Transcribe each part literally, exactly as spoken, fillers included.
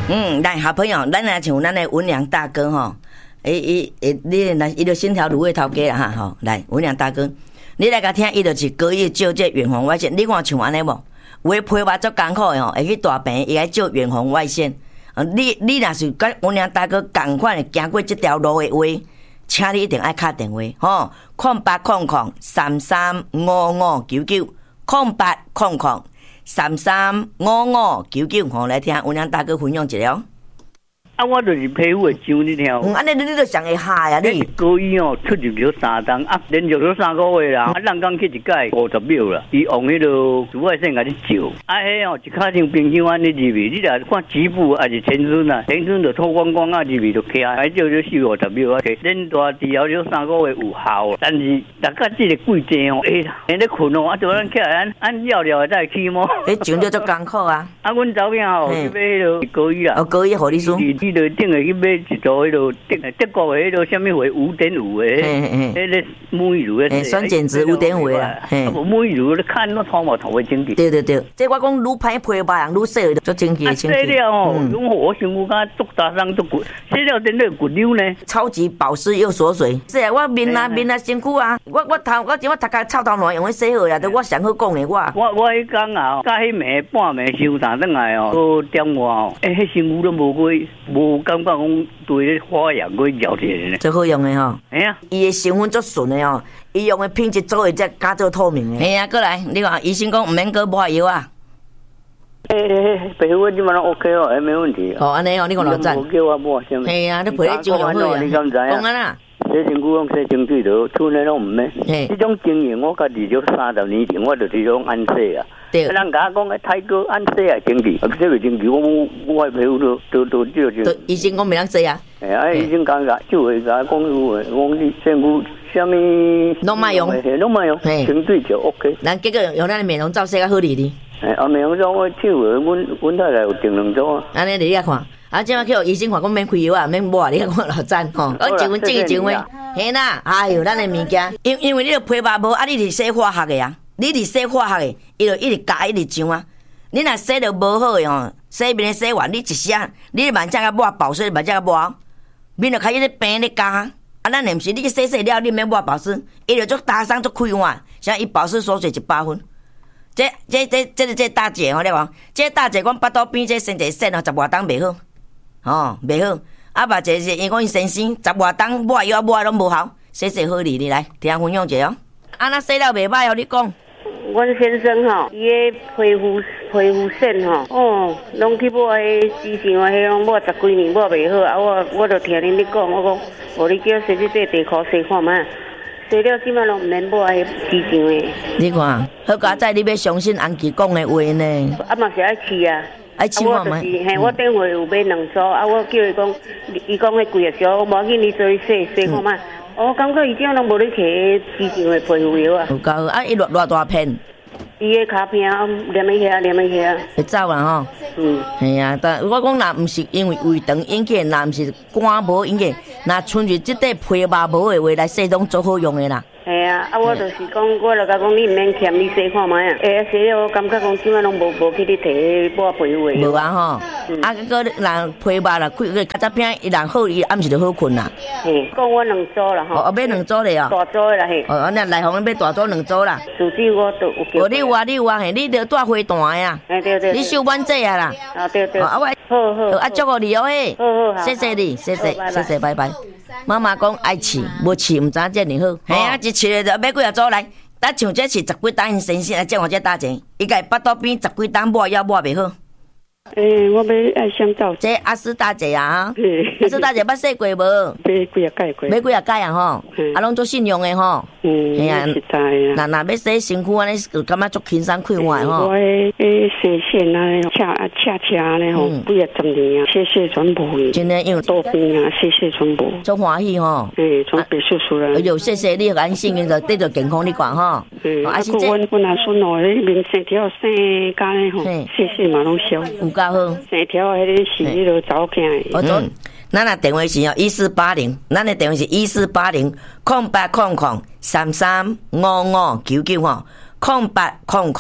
嗯，来，好朋友，咱来像咱的文良大哥吼，伊伊伊，你来，伊就新条芦苇头家啦哈，吼，来，文良大哥，你来甲听，伊就是高一照这远红外线，你看像安尼无？有诶批发足艰苦诶吼，会去大病，伊爱照远红外线。呃，你你若是甲文良大哥共款诶，行过即条路诶话，请你一定爱敲电话吼，空八空空三三五五九九，空八空空。三三五五九九，吼来听文良大哥分享一下。 啊，我就是皮肤的痒，你听。 嗯，安尼你你都上会下呀你。 高医哦，出入咗三档，啊，连续咗三个月啦，啊，人工去一届五十秒啦，伊用迄个紫外线甲你照，啊，迄哦一卡像冰箱安尼入去，你若看局部还是全身啊，全身就脱光光啊入去就起来，照咗四五十秒啊，其连大治疗咗三个月有效，但是大家这个季节哦，哎，你咧困哦，啊，就咱起来按按尿尿再起毛。 迄种就足艰苦啊。 啊，阮查囝哦，去买迄个高医啦。 哦，高医护理师。 伊就顶下去买一组迄落德德国的迄落什么话五点五的，迄个沐浴乳的， 酸碱值五点五啦。 啊，无沐浴乳你看那头毛头会整洁。 对对对，这我讲愈歹皮肤人愈洗就整洁整洁。 洗了哦，用我身躯甲足大伤足骨，洗了真的骨溜呢。 超级保湿又锁水。是啊，我面啊面啊身躯啊，我我头我前我头壳臭头烂用去洗好呀，都我上好讲的我。 我我迄讲啊，甲迄暝半暝收打转来哦，都点我哦，诶，迄身躯都无过无感觉讲对咧花样过绕起来。 最好用的吼。 哎呀， 伊的成分足纯的哦，伊用的品质做的才加做透明的。嘿啊，过来，你看医生讲毋免搁抹药啊。 诶诶，皮肤基本上 OK 哦，还没问题。 哦，安尼哦，你看老赞。 无叫我抹什么？ 嘿啊，你陪你照用好啊。 你敢知啊？ 讲啊啦。 洗身躯用洗清水就厝内拢毋免。这种经验我家己就三十年前我就是种安洗啊。对。人家讲诶，泰哥安洗啊经济，啊洗袂经济，我我的皮肤都都都照照。 医生讲袂当洗啊。 哎啊，医生讲个就会甲讲有诶，讲你身躯什么拢莫用， 拢莫用，清水就 OK。 咱结果用咱的美容皂洗较好哩哩。 哎，啊美容皂我手诶，阮阮太太有订两组啊。 安尼你遐看。啊，即摆去医生看，讲免开药啊，免抹，你看看老赞吼。讲一分正一情话，嘿啦，哎哟，咱的物件，因因为你个皮肤无，啊，你是洗化学的啊，你是洗化学的，伊就一直加一直上啊。你若洗着无好的吼，洗面洗完，你一下，你慢才甲抹保湿，慢才甲抹，面就开始咧病咧加。啊，咱毋是你洗洗了，你免抹保湿，伊就足打伤足开换，像伊保湿锁水一百分。这这这这这大姐吼，你讲，这大姐讲巴肚边这生一线哦，十外档袂好。哦，袂好，啊，嘛一是因讲伊先生十外档抹药抹拢无效，洗洗好哩，你来听分享一下哦。啊，那洗了袂歹哦，你讲。 阮先生吼，伊个皮肤皮肤线吼，哦，拢去抹迄之前我迄拢抹十几年抹袂好，啊，我我就听恁咧讲，我讲，无你叫洗洗这地壳洗看卖，洗了即摆拢毋免抹迄之前的。 你看，好佳仔，你要相信安琪讲的话呢。 啊嘛是爱试啊。 爱试看卖。嘿，我等会有买两组，啊，我叫伊讲，伊讲迄贵个少，无要紧，你做伊洗洗看卖。我感觉伊这样拢无咧摕之前的皮肤药啊。 有够好，啊，伊偌偌大片。 伊个卡片连一下，连一下。 会走啦吼。嗯。系啊，但我讲若毋是因为胃肠引起，若毋是肝无引起，若纯粹即块皮肤无的话来洗，拢足好用的啦。 系啊，啊，我就是讲，我就甲讲，你毋免欠你洗看卖啊。哎，洗了我感觉讲，即摆拢无无去你摕抹皮肤的。 无啊吼，啊，个人皮肤啦，开个较早片，伊人好，伊暗时就好困啦。 嘿，讲我两组啦吼。哦， 买两组嘞哦。 大组的啦嘿。 哦，那内行买大组两组啦。 自己我都有叫。 哦，你有啊，你有啊，嘿，你着带花弹的啊。 哎对对。 你收满这啊啦。 啊对对。 啊我。 好好。 啊祝福你哦嘿。 好好好。 谢谢你，谢谢，谢谢，拜拜。妈妈讲爱饲，无饲毋知遮尔好。嘿啊，一饲咧就买几啊组来，咱像这是十几担因先生来接我这大钱，伊家巴肚边十几担抹药抹袂好。 诶，我要爱香皂。 这阿斯大姐啊，阿斯大姐捌洗过无？ 买几啊届过。 买几啊届啊吼，啊拢做信用的吼。 嗯，系啊，实在啊。 那那要洗身躯安尼，就感觉足轻松快活吼。 我诶诶洗线啊，恰恰恰咧吼，几啊十年啊，谢谢全部。 真诶，因为多病啊，谢谢全部。 足欢喜吼。 诶，从别叔叔啦。 哎呦，谢谢你安心个，得着健康你讲吼。 嗯，啊是这。阮阮阿孙哦，迄面生条生干咧吼，谢谢嘛拢消。 有够好。 生条迄个是迄个早囝的。 我做，咱啊电话是哦一四八零，咱的电话是一四八零空八空空三三五五九九吼，空八空空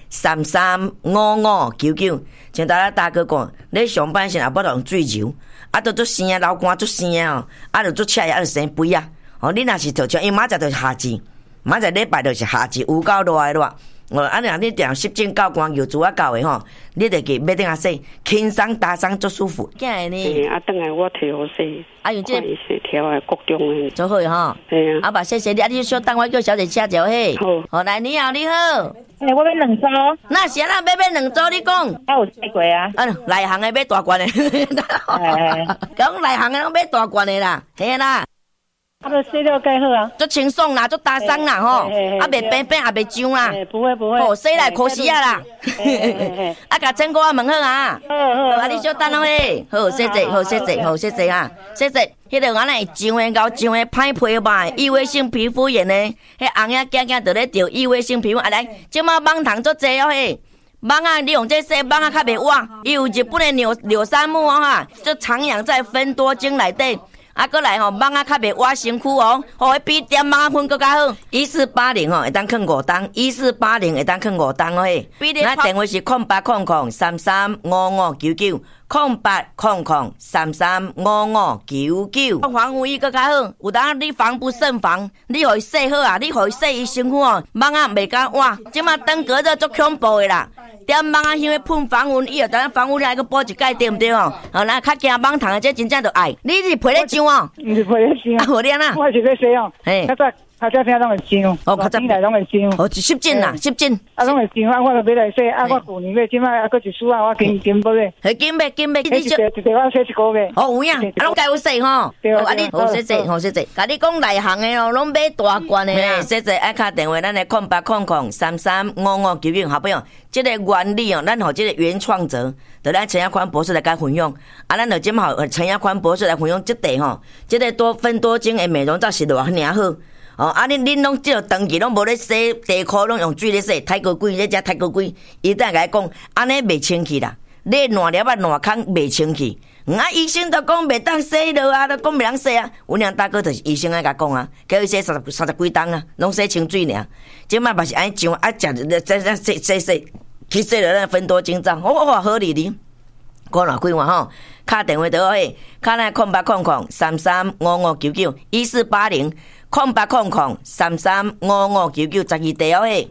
三三五五九九。像大家大哥讲，你上班时也不用水揉，啊，都做生啊，流汗做生啊，啊，就做车啊，就生肥啊。哦，你若是做像，因为明仔就是夏至，明仔礼拜就是夏至，有够热的热。哦，啊，若你定湿疹到关油煮啊到的吼，你得给要等下洗，轻松打松足舒服。今日呢？ 啊，等下我替好洗。 啊，用这调啊，各种的。 做好吼。系啊。啊，爸，谢谢你，啊，你小等我叫小姐车就嘿。好。好，来，你好，你好。 诶，我要两组。 那是啊，咱要买两组，你讲。 啊，有试过啊。 啊，内行的买大罐的。 诶。 讲内行的拢买大罐的啦，嘿啦。 啊，都洗了盖好啊， 足轻松啦，足打松啦吼，啊袂变变也袂痒啦， 不会不会， 哦洗来可惜啊啦，啊甲整个啊问好啊， 好好， 啊你小等下咧，好谢谢，好谢谢，好谢谢啊，谢谢，迄个安尼痒的高痒的歹皮吧，异位性皮肤炎的，迄红呀囝囝就咧着异位性皮肤，啊来，即马网糖足济哦嘿。网啊，你用这洗网啊较袂活，伊有日本的柳柳杉木啊哈，就徜徉在芬多精内底。啊，过来吼，网啊较袂挖身躯哦，吼，比点网啊粉更加好。一四八零吼，会当放五档，一四八零会当放五档哦嘿。那电话是空八空空三三五五九九，空八空空三三五五九九。防护衣更加好，有当你防不胜防，你互伊洗好啊，你互伊洗伊身躯哦，网啊袂敢挖。即马登革热足恐怖的啦。点网啊，因为喷防蚊液，等下防蚊液还个补一盖，对不对哦？哦，那较惊网糖的，这真正就爱。你是皮咧上哦？ 唔是皮咧上。 啊，好咧呐。 我是咧洗哦。嘿。较早较早听拢会上。哦，较早来拢会上。 哦，湿疹啦，湿疹。 啊，拢会上，啊，我就要来洗，啊，我旧年买，即摆啊，搁一输啊，我紧紧买咧。 系紧买紧买， 你就一地我洗一个月。 哦，有影，啊，拢该有洗吼。对啊。啊，你好谢谢，好谢谢。甲你讲内行的咯，拢买大罐的啦。谢谢，爱卡电话，咱来空八空空三三五五九九，好朋友。这个原理哦，咱吼这个原创者，就咱陈亚宽博士来甲分享。啊，咱就今好陈亚宽博士来分享这地吼，这个多芬多精的美容皂是偌尔好。哦，啊，恁恁拢即个长期拢无咧洗地裤，拢用水咧洗，太过贵，咧食太过贵。伊等下甲伊讲，安尼袂清气啦，你烂粒啊烂空袂清气。啊，医生都讲袂当洗落啊，都讲袂当洗啊。阮娘大哥就是医生爱甲讲啊，叫伊洗三十三十几档啊，拢洗清水尔。即摆嘛是安尼上啊，食再再洗洗洗，去洗落咱芬多精皂，哦哦好哩哩。讲偌几碗吼，敲电话就好诶，敲咱空八空空三三五五九九一四八零空八空空三三五五九九十二地哦嘿。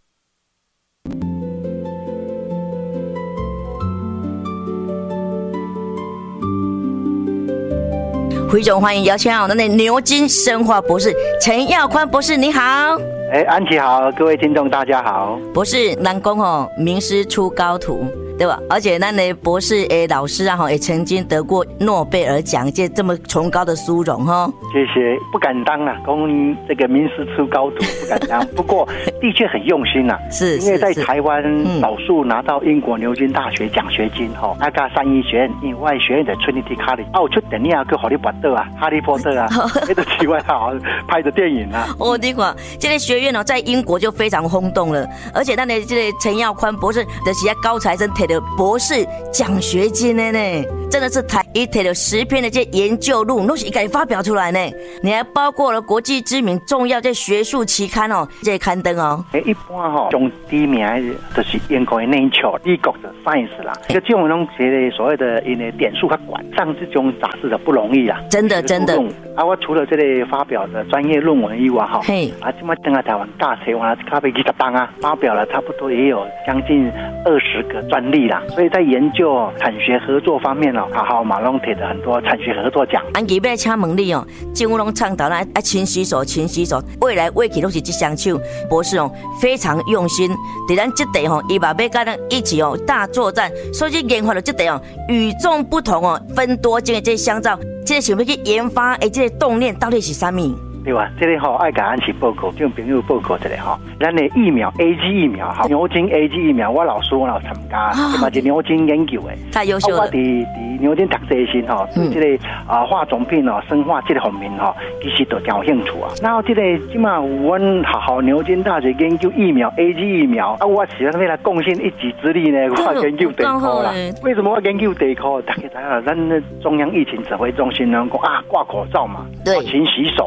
非常欢迎邀请到咱的牛津生化博士陈耀宽博士，你好。 哎，安琪好，各位听众大家好。 博士，咱讲吼，名师出高徒，对吧？而且咱的博士诶老师啊，哈，也曾经得过诺贝尔奖，这这么崇高的殊荣哈。 谢谢，不敢当啊，供这个名师出高徒不敢当，不过的确很用心啊。 是， 因为在台湾少数拿到英国牛津大学奖学金哈，那个三一学院以外学院的 Trinity College， 啊，我出等你啊，去哈利波特啊，哈利波特啊，那个奇怪好拍的电影啊。 哦，你看这个学院哦，在英国就非常轰动了，而且咱的这个陈耀宽博士的其他高材生摕到博士奖学金的呢，真的是台一摕到十篇的这研究论文都是一概发表出来呢。你还包括了国际知名重要这学术期刊哦，这些刊登哦。 诶，一般吼、哦，中第一名就是英国的 Nature， 美国的 Science 啦。这这种东西所谓的因为点数较管上这种杂志的不容易啦。 真的真的。 啊，我除了这类发表的专业论文以外哈， 嘿， 啊，今麦登来台湾大学完了，咖啡几十档啊，发表了差不多也有将近二十个专利啦。所以在研究产学合作方面哦，好好马龙铁的很多产学合作奖。 安吉要请问你哦，政府拢倡导咱爱勤洗手，勤洗手，未来未去都是这双手。博士哦，非常用心，在咱这地吼，伊嘛要跟咱一起哦大作战，所以研发了这地哦与众不同哦，分多精的这香皂，这个想要去研发诶，这个动念到底是啥物？ 对吧？这个吼爱甲安琪报告，就朋友报告这个吼，咱的疫苗 A G 疫苗哈，牛津 A G 疫苗，我老师我老参加，这嘛是牛津研究的， 太优秀了。 我伫伫牛津读这些吼，对这个啊化妆品哦、生化这个方面吼，其实都真有兴趣啊。然后这个即嘛有阮学校牛津大学研究疫苗 A G 疫苗，啊，我是要来贡献一己之力呢，我研究地科啦。为什么我研究地科？大家知道，咱中央疫情指挥中心呢讲啊，挂口罩嘛，对，勤洗手嘛， 一定。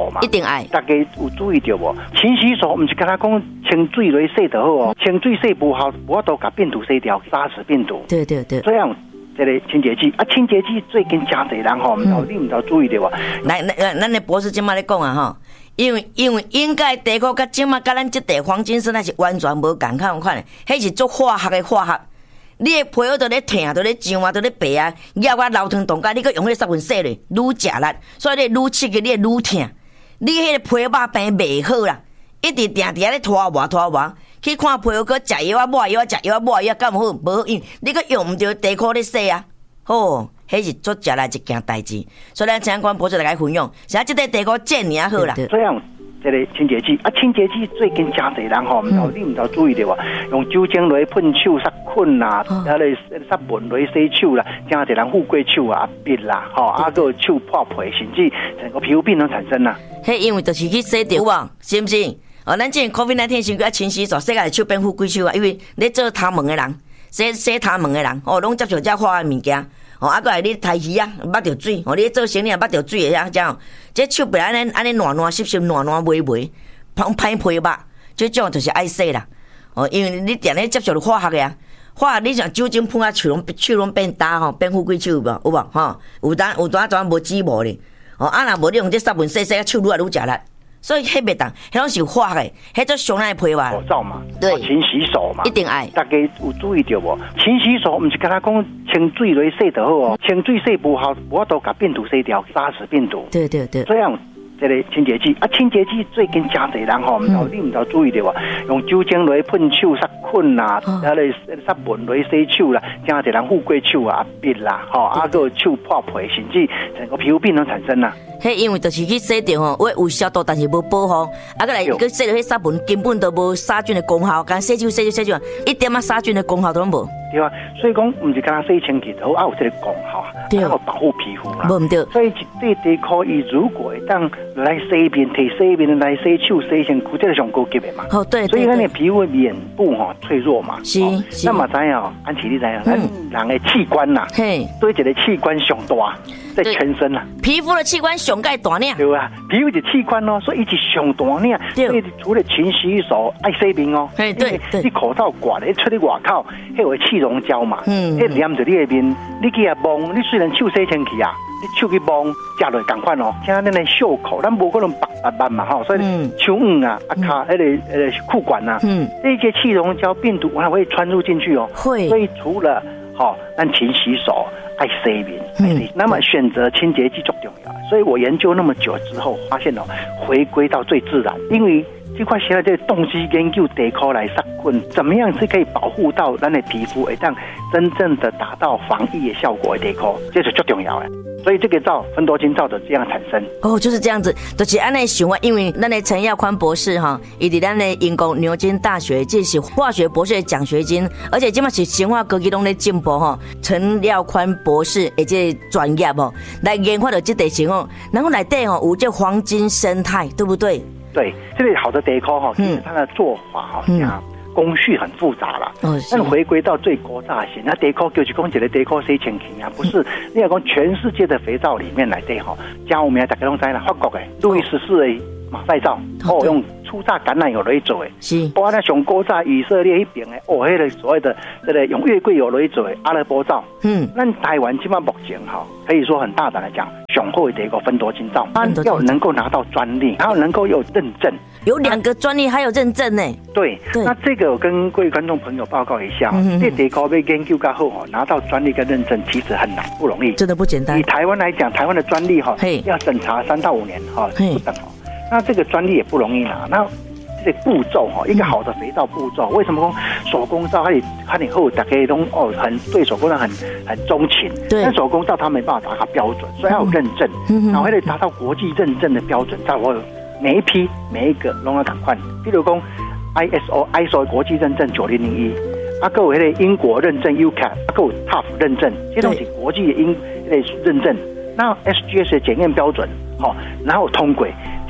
爱。 大家有注意到无？勤洗手，唔是跟他讲清水来洗就好哦，清水洗不好，我都把病毒洗掉，杀死病毒。 对对对， 这样。这个清洁剂啊，清洁剂最近加侪人吼，唔知你唔知注意到啊？ 来，咱咱的博士今麦咧讲啊吼，因为因为应该地壳甲今麦甲咱这地黄金色那是完全无共款款的，迄是做化学的化学。你的皮肤都咧疼，都咧痒啊，都咧白啊，咬啊流汤冻甲，你搁用迄个杀菌洗咧，愈食力，所以你愈刺激，你愈疼。你迄个皮肤病袂好啦，一直定定咧拖磨拖磨。去看皮肤，搁食药啊、抹药啊、食药啊、抹药啊，敢好？无用，你搁用唔着地壳咧洗啊！吼，迄是做食来一件代志。所以咱请关博士来甲分享，现在这个地壳建尔好啦。 这样，这个清洁剂啊，清洁剂最近加侪人吼，唔知你唔知注意到啊？用酒精来喷手、杀菌啦，啊来杀蚊来洗手啦，加侪人富贵手啊、鼻啦，吼，啊个手破皮，甚至整个皮肤病都产生啦。 迄因为就是去洗着哇，是毋是？哦，咱这 COVID 十九 先要勤洗手，洗个手变富贵手啊！因为你做头毛的人，洗洗头毛的人，哦，拢接触这化学物件，哦，啊个你抬鱼啊，捌着水，哦，你做生意也捌着水的啊，这样，这手不安尼安尼烂烂湿湿烂烂霉霉，歹歹皮肉，这种就是爱洗啦。哦，因为你定咧接触化学的啊，化学你像酒精喷啊，手拢手拢变焦吼，变富贵手有无？有无？吼，有当有当怎无脂无咧？哦，啊若无你用这杀菌洗洗，手愈来愈食力。所以迄袂当，迄拢是化学，迄做上来皮吧。 口罩嘛， 对， 勤洗手嘛， 一定爱。 大家有注意到无？勤洗手唔是跟他讲清水来洗就好哦，清水洗不好，我都把病毒洗掉，杀死病毒。 对对对， 这样。这个清洁剂啊，清洁剂最近加侪人吼，唔知你唔知注意到啊？用酒精来喷手、杀菌啦，啊来杀蚊来洗手啦，加侪人富贵手啊、鼻啦，吼，啊个手破皮，甚至整个皮肤病都产生啦。 迄因为就是去洗着吼，为有消毒，但是无保护，啊个来个洗着迄杀蚊，根本都无杀菌的功效，干洗手洗手洗手，一点啊杀菌的功效都无。 对啊，所以讲唔是干那洗清洁好，啊有这个功效啊，啊有保护皮肤啦。 无唔对。 所以一对地壳伊如果当来洗面、摕洗面来洗手、洗身躯，这个上高级的嘛。 哦对。 所以咱的皮肤面部吼脆弱嘛。 是是。 那么知影哦，安琪你知影，咱人的器官呐， 嘿， 对一个器官上大，在全身呐。 皮肤的器官上盖大呢。 对啊，皮肤是器官哦，所以一直上大呢。对。所以除了勤洗手、爱洗面哦， 嘿对对。 你口罩挂咧，出去外口，迄有气溶胶嘛。 嗯。 迄黏着你的面，你去啊摸，你虽然手洗清气啊，你手去摸，食落同款哦。像咱的袖口，咱无可能白白斑嘛吼，所以手腕啊、啊卡、那个呃裤管啊，嗯，这些气溶胶病毒它会穿入进去哦。 会。 所以除了吼，咱勤洗手、爱洗面，嗯，那么选择清洁剂最重要。所以我研究那么久之后，发现哦，回归到最自然，因为。这块现在这个动机研究地壳来杀菌，怎么样是可以保护到咱的皮肤，会让真正的达到防疫的效果的地壳，这是最重要的。所以这个皂芬多精皂的这样产生。 哦，就是这样子，就是按那想啊，因为咱的陈耀宽博士哈，伊伫咱的英国牛津大学这是化学博士的奖学金，而且今嘛是生化科技拢在进步哈。陈耀宽博士的这专业哦，来研发的这地形哦，然后内底哦有这黄金生态，对不对？ 对，这个好的地壳哈，其实它的做法哈，嗯，工序很复杂啦。嗯，但回归到最古早型，那地壳就是讲一个地壳洗清气啊，不是？你要讲全世界的肥皂里面来对哈，加我们大家拢知啦，法国的路易十四的马赛皂，哦，用初榨橄榄油来做的，是。包括那上古早以色列那边的，哦，那个所谓的这个用月桂油来做的阿拉伯皂，嗯，那台湾起码目前哈，可以说很大胆来讲。雄厚的一个芬多精皂，它要能够拿到专利，还要能够有认证， 有两个专利还有认证呢。 对，那这个我跟各位观众朋友报告一下，这地壳被研究过后拿到专利跟认证其实很难，不容易， 真的不简单。 以台湾来讲，台湾的专利哈要审查三到五年哈不等哦，那这个专利也不容易拿。那这个步骤哈，一个好的肥皂步骤，为什么说手工皂它也它以后大家都哦很对手工皂很很钟情，对，但手工皂它没办法达到标准，所以要有认证，嗯、然后还得达到国际认证的标准，在我每一批每一个都要赶快，比如说 I S O I S O 国际认证九零零一，啊，各有那个英国认证 U C A T， 啊，各有 T A F 认证，这东西国际的英类认证，那 S G S 的检验标准，好、哦，然后通轨。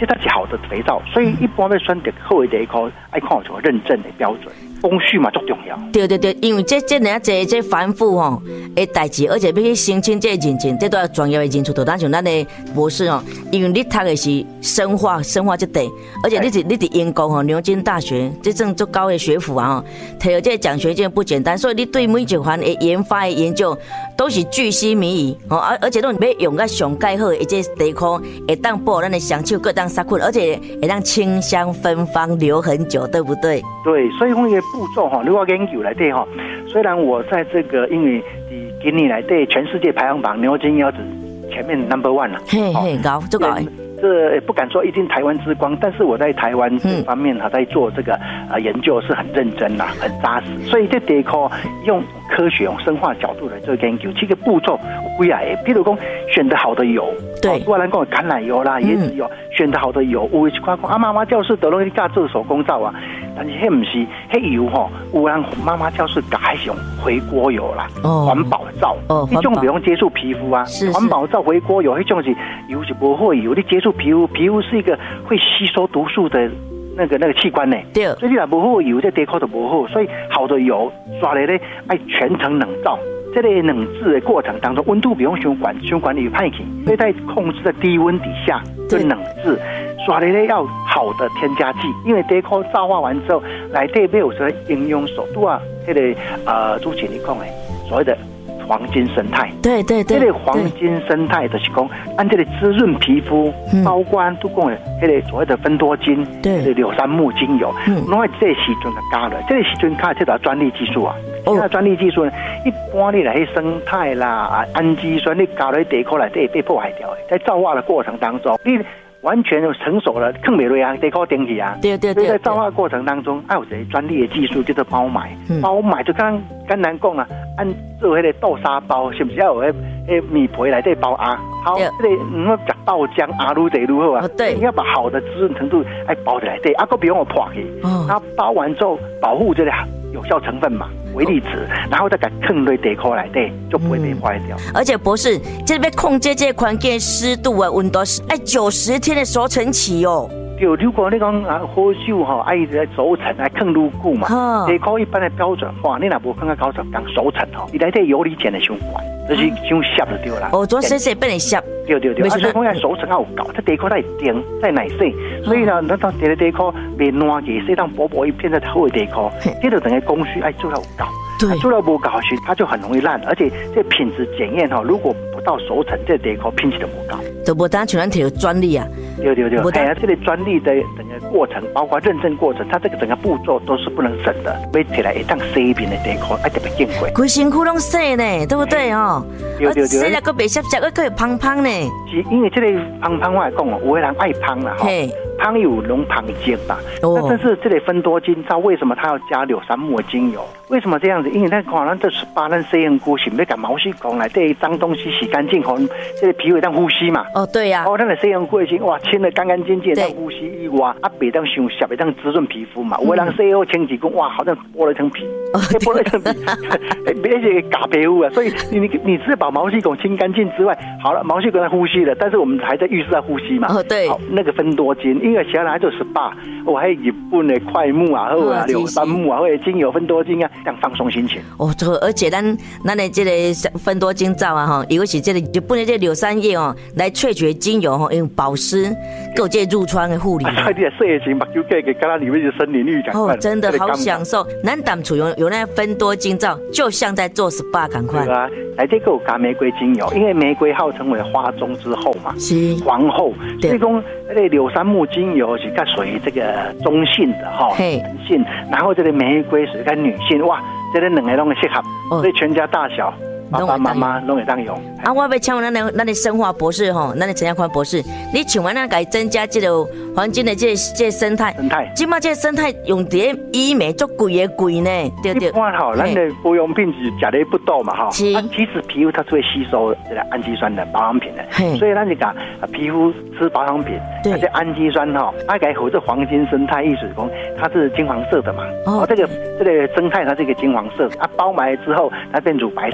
这才是好的肥皂。所以一般要选择好的地壳，爱看有认证的标准。工序嘛最重要。对对对，因为这这人这这繁复吼的代志，而且要去申请这认证，这都要专业的人士，就当像咱的博士哦，因为你读的是生化生化这类，而且你是你伫英国吼牛津大学这种足高的学府啊吼，摕到这奖学金不简单，所以你对每一环的研发的研究都是巨细靡遗哦，而而且都要用个上盖好的这地壳，会当保咱的香手各当杀菌，而且会当清香芬芳留很久，对不对？ 对，所以讲一个步骤哈，如果研究来对哈，虽然我在这个因为今年来对全世界排行榜牛津腰子前面 number one 了， 嘿嘿，高最高。 这不敢说一定台湾之光，但是我在台湾这方面哈，在做这个呃研究是很认真啦，很扎实。所以这地壳用科学、用生化角度来做研究，七个步骤有几啊个，譬如讲选择好的油， 对， 不然讲橄榄油啦、椰子油，选择好的油，有一块讲啊妈妈教室都拢去教做手工皂啊，但是迄不是，迄油吼，有人妈妈教室改用回锅油啦，环保皂，哦，那种不用接触皮肤啊，环保皂、回锅油，那种是油是不会油，你接触皮肤，皮肤是一个会吸收毒素的那个那个器官呢，对，所以你若不好油，这地壳就不好，所以好的油刷来咧，爱全程冷罩。这类冷制的过程当中，温度不用伤管，伤管有派气，所以在控制在低温底下就冷制。刷的咧要好的添加剂，因为地壳皂化完之后，内底没有什么营养素，都啊，这个呃，之前你讲的所谓的黄金生态，对对对，这个黄金生态就是讲按这个滋润皮肤，包括都讲的这个所谓的芬多精，对，这柳杉木精油，嗯，拢系这个时阵就加了，这个时阵加这条专利技术啊。其他专利技术呢，一般你来去生态啦、啊氨基酸，你加在地壳内底被破坏掉的，在皂化的过程当中，你完全就成熟了，更美瑞啊，地壳顶起啊，对对对，所以在皂化过程当中，还有这专利的技术叫做包埋，嗯、包埋就刚刚难讲啊，按做迄个豆沙包，是不是要有迄迄米皮来底包啊？好，这个你要讲豆浆啊，愈侪愈好啊，对，你要把好的滋润程度爱包起来，对，啊，个不用我破去，哦，它包完之后保护这个有效成分嘛。微粒子，然后再给放在地壳内底，就不会被坏掉。嗯、 而且博士，这边控制这环境湿度啊、温度，哎，九十天的熟成期哦。对， 如果你讲啊，好酒哈，爱在熟成，爱放愈久嘛。地壳一般的标准化，你若无放到高层讲熟成吼，伊内底油离碱的伤管，就是伤涩就对啦。 哦，做细细变得涩。 对对对，而且讲要熟成要有搞，这地壳在定在内洗，所以呢，咱到这个地壳变烂嘅，洗当薄薄一片的好的地壳，这就整个工序爱做到有搞。对，做到不搞时，它就很容易烂，而且这品质检验哈，如果不到熟成，这地壳品质就不高。 就不单全提专利啊， 对对对，哎呀，这个专利的整个过程，包括认证过程，它这个整个步骤都是不能省的。买起来一当洗边的地壳，哎特别珍贵。 规身躯拢洗呢，对不对哦？对对对，洗了个白涩涩，个个胖胖呢。 是因为这个胖胖我来讲哦，有的人爱胖啦哈。胖有龙胖精吧，那但是这类芬多精皂为什么它要加柳杉木的精油？为什么这样子？因为它可能这十八咱洗身躯是要把毛细孔来这脏东西洗干净，吼，这个皮肤当呼吸嘛。哦，对呀、啊。哦，咱的洗身躯先哇清得干干净净，当呼吸以外，啊，别当伤涩，别当滋润皮肤嘛。有的人洗后清几公，哇，好像剥了一层皮，剥了一层皮，而且嘎皮肤啊。所以你你你只把毛细孔清干净之外，好了，毛细孔在呼吸了，但是我们还在浴室在呼吸嘛。哦，对。好，那个芬多精。因为其他人做 S P A， 我还有日本的快木啊，或者柳杉木啊，或者精油芬多精啊，这样放松心情。 哦，这个而且咱咱的这个芬多精皂啊，哈，尤其这个日本的这柳杉叶哦，来萃取精油哈，用保湿，够这褥疮的护理。 啊，你的睡前把酒给给刚刚里面的森林浴讲。 哦，真的好享受。咱当初用用那芬多精皂，就像在做 S P A 赶快。 对啊，来这个有加玫瑰精油，因为玫瑰号称为花中之后嘛，是皇后，所以讲那个柳杉木精油是较属于这个中性的哈，男性，然后这个玫瑰属于较女性，哇，这个两个拢适合，所以全家大小。爸爸妈妈拢会当用。 啊，我要请问咱的咱的生化博士吼，咱的陈家宽博士，你请问咱该增加这个环境的这这生态，生态，今嘛这生态用在医美做贵的贵呢，对对。 一般哈，咱的保养品是食的不多嘛哈，啊，其实皮肤它是会吸收这个氨基酸的保养品的，所以咱就讲皮肤吃保养品，而且氨基酸哈，它改和这黄金生态意思讲它是金黄色的嘛，哦，这个这个生态它是一个金黄色，啊，包埋之后它变乳白色放在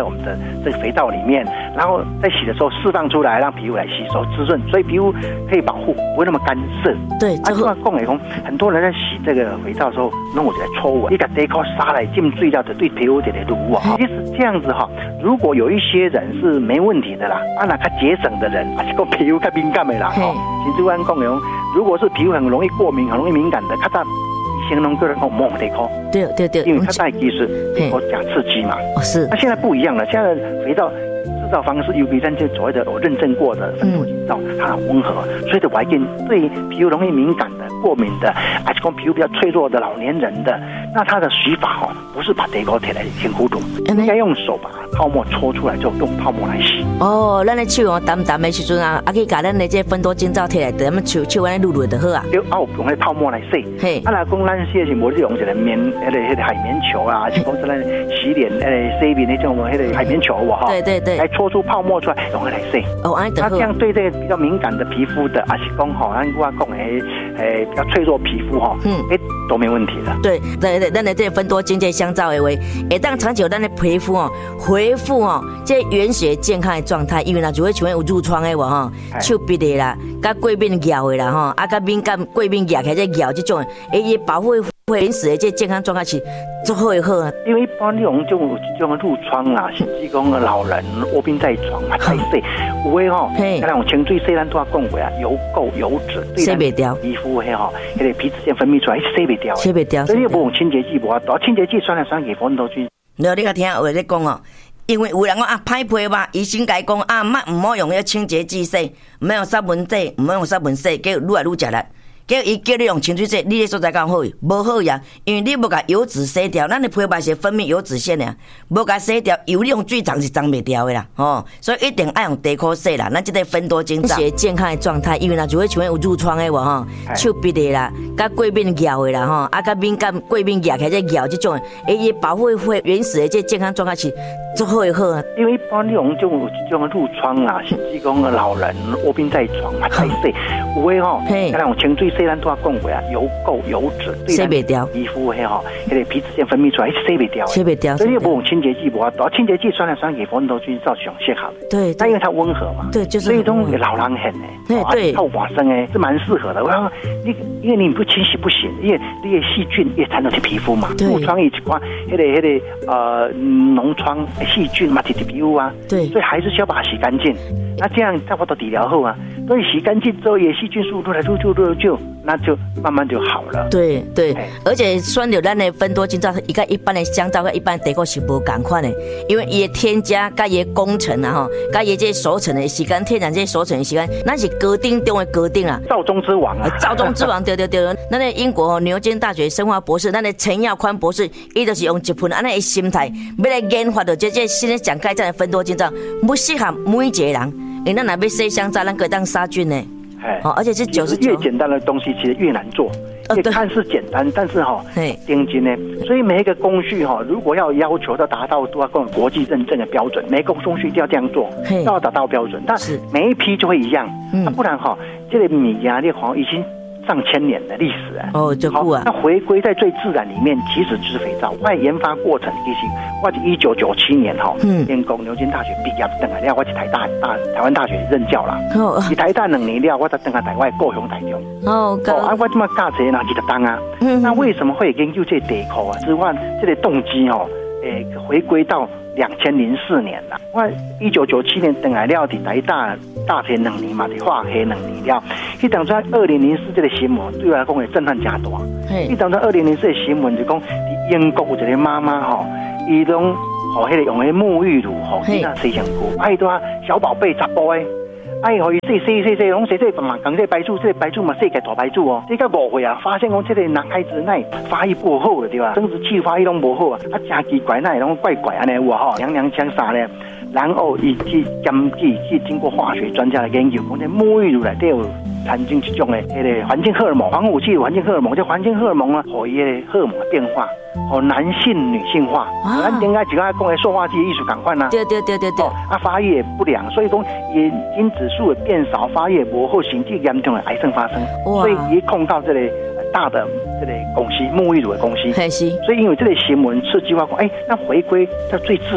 我们的这个肥皂里面，然后在洗的时候释放出来，让皮肤来吸收滋润，所以皮肤可以保护，不会那么干涩。 对， 啊，另外讲来讲，很多人在洗这个肥皂的时候，弄我就来搓我，你把这口沙来浸水了，就对皮肤有点卤啊。其实这样子哈，如果有一些人是没问题的啦，啊，那较节省的人，啊，是个皮肤较敏感的啦，哈，甚至我讲讲，如果是皮肤很容易过敏、很容易敏感的，较早以前拢叫人讲摸这口， 对对对， 因为它带其实这口加刺激嘛。 哦，是。 那现在不一样了，现在肥皂制造方式 U V 三就所谓的有认证过的芬多精皂，它很温和，所以的环境对皮肤容易敏感的、过敏的，还是讲皮肤比较脆弱的老年人的，那它的洗法哦，不是把这口贴来先糊涂，应该用手把泡沫搓出来，就用泡沫来洗。 哦，咱的手哦淡淡的时阵啊，啊可以把咱的这芬多精皂贴来，咱们手手安尼撸撸就好啊。 就啊，用那泡沫来洗。嘿，啊，来讲咱洗的是无用一个棉，那个那个海绵球啊，还是讲咱洗脸那个洗面那种那个海绵球哇哈。对对对。来搓出泡沫出来，用它来洗。哦，安尼就好。那这样对这个比较敏感的皮肤的，还是讲吼，咱我讲诶诶比较脆弱皮肤哈，嗯，诶都没问题的。对对对，咱的这个芬多精这香皂的话，会当长久咱的皮肤哦恢复哦这原始健康的状态，因为若就会像有褥疮的话吼，手臂的啦，甲过敏咬的啦吼，啊甲敏感过敏咬起来这咬这种，诶伊保护会原始的这健康状态是做好的好啊。 因为一般这种这种这种褥疮啊，甚至讲老人卧病在床啊，太细，有的吼，像那种清水洗咱都要讲过啊，油垢油脂洗不掉， 皮肤嘿吼，那个皮脂腺分泌出来洗不掉， 洗不掉， 所以你不用清洁剂，无法度，清洁剂酸来酸去分多菌。 你你个听我在讲哦。因为有人讲啊，歹皮吧，医生甲伊讲啊，莫唔好用迄清洁剂洗，唔好用杀蚊剂，唔好用杀蚊洗，叫愈来愈食力。叫伊叫你用清水洗，你个所在讲好，无好呀，因为你无甲油脂洗掉，咱的皮肤是分泌油脂腺的，无甲洗掉，油你用水冲是冲袂掉的啦，哦，所以一定爱用地壳洗啦。咱这个芬多精皂，健康的状态，因为若就会像有褥疮的话吼，手臂的啦，甲过敏咬的啦吼，啊甲敏感过敏咬起来这咬这种，诶，伊保护会原始的这健康状态是做好的好啊。 因为一般这种这种这种褥疮啊，甚至讲老人卧病在床啊，太细，有的吼，像那种清水。虽然都要讲过啊，油垢油脂洗不掉， 皮肤嘿吼，那个皮脂腺分泌出来洗不掉， 洗不掉， 所以你不用清洁剂，无法度，清洁剂酸来酸去，分多菌造上适合。 对， 但因为它温和嘛， 对，就是所以种老人很诶， 对对， 透发生诶是蛮适合的。我讲你，因为你不清洗不行，因为你的细菌也缠到你皮肤嘛，褥疮一关，那个那个呃脓疮细菌嘛，贴贴皮肤啊， 对， 所以还是需要把它洗干净。那这样差不多治疗后啊，所以洗干净之后，也细菌数入来入就入就，那就慢慢就好了。 对对，而且选择咱的芬多精皂，伊甲一般的香皂、甲一般的地沟是无共款的，因为伊的添加、甲伊的工程啊吼，甲伊这熟成的时间、天然这熟成的时间，咱是高定中的高定啊， 造中之王啊， 造中之王，对对对。咱的英国牛津大学生化博士，咱的陈耀宽博士，伊就是用一份安尼的心态，要来研发到这这新的讲开战的芬多精皂，不适合每一个人。因为咱若要洗香皂，咱可以当杀菌呢。哦，而且是九十九。 越简单的东西，其实越难做。也看似简单，但是哈，定金呢，所以每一个工序哈，如果要要求要达到都要跟国际认证的标准，每一个工序一定要这样做，要达到标准。但每一批就会一样，那不然哈，这个米呀，这好像已经上千年的历史啊。 哦，就酷啊。 那回归在最自然里面，其实就是肥皂。我研发过程其实我是一九九七年哈，建工牛津大学毕业等来了，我去台大大台湾大学任教啦。哦。去台大两年了，我才等下台湾高雄台中。哦。哦，啊，我这么教这人几个当啊。嗯。那为什么会研究这地壳啊？之外，这个动机哦，诶，回归到两千零四年啦。我一九九七年等来了，伫台大大学两年嘛，伫化学两年了。迄当初二零零四这个新闻对我来讲会震撼加大。迄当初二零零四的新闻就讲，伫英国有一个妈妈吼，伊拢吼迄个用迄沐浴乳吼，囡仔洗身躯，爱多小宝贝十波诶。哎，互伊洗洗洗洗，拢洗洗嘛，讲这白珠，这白珠嘛，洗个大白珠哦。这个误会啊，发现讲这个男孩子那发育不好了，对吧？生殖器发育拢不好啊，啊，真奇怪，那拢怪怪安尼有啊吼，娘娘腔啥咧？然后伊去根据去经过化学专家的研究，讲这沐浴乳内底有产生一种的迄个环境荷尔蒙，防腐剂的环境荷尔蒙，这环境荷尔蒙啊，互伊的荷尔蒙的变化，哦，男性女性化，咱应该只讲讲的塑化剂的艺术感官呐， 对对对对对， 啊，发育也不良，所以讲眼睛指数的变少，发育不好，甚至严重的癌症发生，所以一控到这里大的这个公司沐浴乳的公司，所以因为这个新闻刺激我讲，哎，那回归到最自然。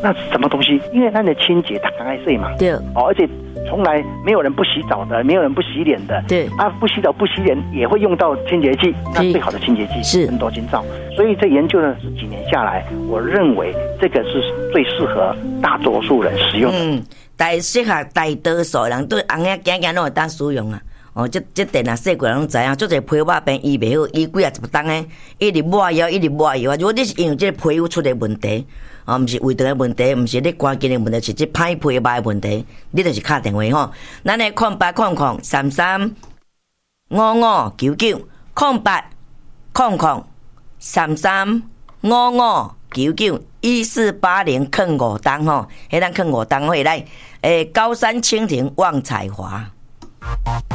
那是什么东西？因为那的清洁它刚开始嘛， 对， 哦，而且从来没有人不洗澡的，没有人不洗脸的， 对啊，不洗澡不洗脸也会用到清洁剂，那最好的清洁剂是很多金皂，所以这研究了几年下来，我认为这个是最适合大多数人使用的。 嗯，大适合大多数人对红仔囝囝拢会当使用啊。哦，这这电啊，细个人拢知影，做者皮肤病医袂好，伊几啊一冬诶，一直抹药，一直抹药啊。如果你是因为这个皮肤出的问题，哦，毋是胃肠的问题，毋是你关节的问题，是这歹皮肤的问题，你就是敲电话吼。咱的空八空空三三五五九九，空八空空三三五五九九一四八零坑五档吼，迄咱坑五档会来，诶，高山蜻蜓旺彩华。